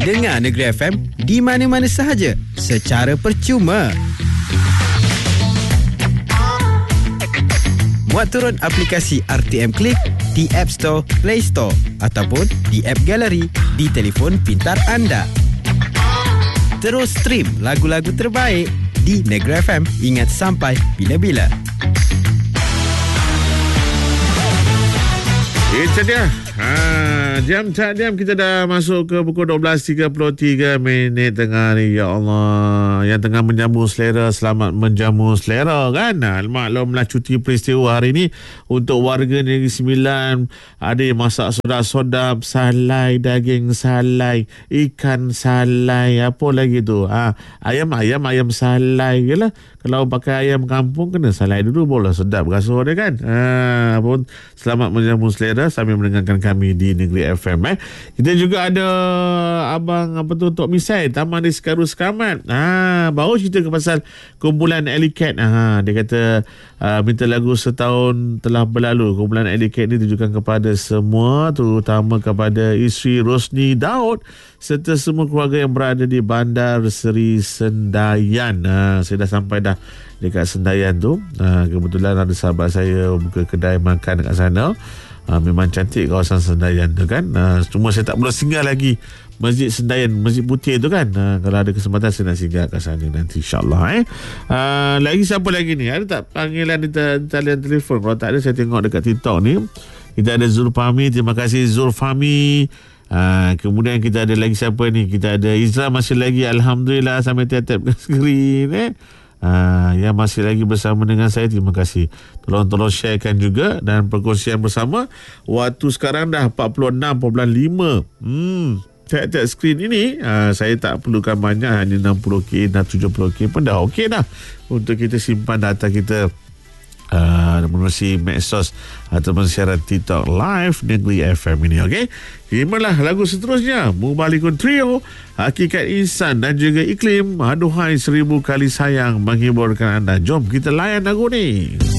Dengar Negeri FM di mana-mana sahaja secara percuma. Muat turun aplikasi RTM Click di App Store, Play Store ataupun di App Gallery di telefon pintar anda. Terus stream lagu-lagu terbaik di Negeri FM. Ingat sampai bila-bila. Itu dia. Jam tak jam kita dah masuk ke pukul 12.33 tengah ni. Ya Allah, yang tengah menjamu selera, selamat menjamu selera kan. Maklumlah cuti peristiwa hari ni untuk warga Negeri Sembilan. Ada yang masak sodap-sodap, salai, daging salai, ikan salai, apa lagi tu, ayam salai je lah. Kalau pakai ayam kampung kena salai dulu, boleh sedap rasa dia kan. Pun selamat menjamu selera sambil mendengarkan kami di Negeri FM. Kita juga ada abang Tok Misai Taman di Sekaru Sekamat. Baru cerita ke pasal kumpulan Alley Cat. Dia kata minta lagu setahun telah berlalu. Kumpulan Alley Cat ni ditujukan kepada semua, terutama kepada isteri Rosni Daud serta semua keluarga yang berada di Bandar Seri Sendayan. Saya dah sampai dah dekat Sendayan tu. Kebetulan ada sahabat saya buka kedai makan dekat sana. Memang cantik kawasan Sendayan tu kan. Cuma saya tak boleh singgah lagi Masjid Sendayan, Masjid Putih tu kan. Kalau ada kesempatan saya nak singgah kat sana nanti insyaAllah. Lagi siapa lagi ni? Ada tak panggilan di talian telefon? Kalau tak ada, saya tengok dekat TikTok ni. Kita ada Zulfahmi. Terima kasih Zulfahmi. Kemudian kita ada lagi siapa ni? Kita ada Izra masih lagi, alhamdulillah, sampai tiap-tiap screen. Yang masih lagi bersama dengan saya, terima kasih. Tolong sharekan juga dan perkongsian bersama. Waktu sekarang dah 46.5. Tiap-tiap skrin ini saya tak perlukan banyak, hanya 60k dan 70k pun dah okey dah untuk kita simpan data kita menerusi medsos ataupun siaran TikTok live Negeri FM ini. Okey, terimalah lagu seterusnya, Mubalikun Trio, Hakikat Insan dan juga Iklim, Aduhai 1000 kali sayang, menghiburkan anda. Jom kita layan lagu ni.